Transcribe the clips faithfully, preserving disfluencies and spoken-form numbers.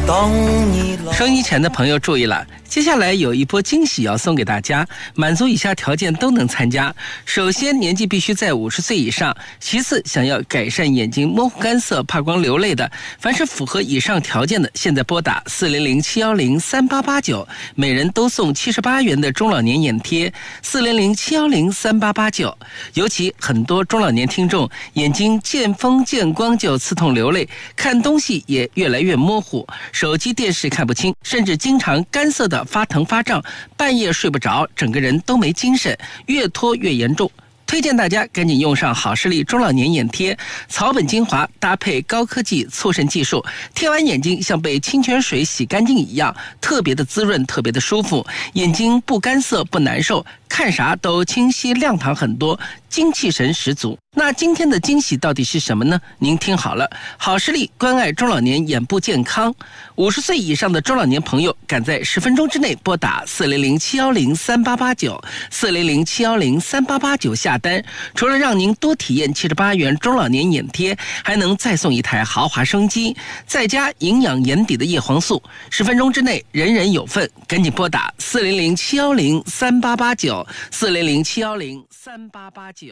当你收音机前的朋友注意了，接下来有一波惊喜要送给大家，满足以下条件都能参加。首先，年纪必须在五十岁以上；其次，想要改善眼睛模糊干涩、怕光流泪的，凡是符合以上条件的，现在拨打四零零七一零三八八九，每人都送七十八元的中老年眼贴。四零零七一零三八八九，尤其很多中老年听众眼睛见风见光就刺痛流泪，看东西也越来越模糊，手机电视看不清，甚至经常干涩的发疼发胀，半夜睡不着，整个人都没精神，越拖越严重。推荐大家赶紧用上好视力中老年眼贴，草本精华搭配高科技促渗技术，贴完眼睛像被清泉水洗干净一样，特别的滋润，特别的舒服，眼睛不干涩不难受，看啥都清晰亮堂很多，精气神十足。那今天的惊喜到底是什么呢？您听好了，好视力关爱中老年眼部健康，五十岁以上的中老年朋友赶在十分钟之内拨打四零零七一零三八八九 四零零七一零三八八九下单，除了让您多体验七十八元中老年眼贴，还能再送一台豪华升机，再加营养眼底的叶黄素，十分钟之内人人有份，赶紧拨打四零零七一零三八八九 四零零七一零三八八九。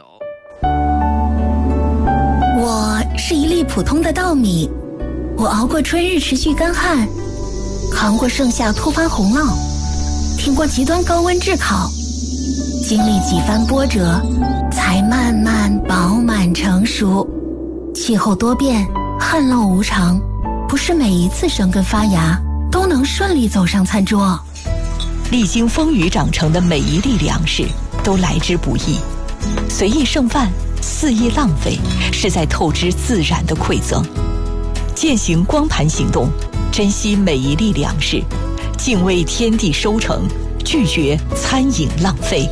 我是一粒普通的稻米，我熬过春日持续干旱，扛过盛夏突发洪涝，挺过极端高温炙烤，经历几番波折，才慢慢饱满成熟。气候多变，旱涝无常，不是每一次生根发芽都能顺利走上餐桌。 历经风雨长成的每一粒粮食都来之不易，随意剩饭，肆意浪费，是在透支自然的馈赠。践行光盘行动，珍惜每一粒粮食，敬畏天地收成，拒绝餐饮浪费。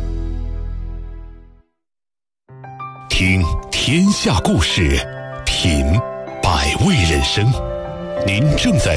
听天下故事，品百味人生。您正在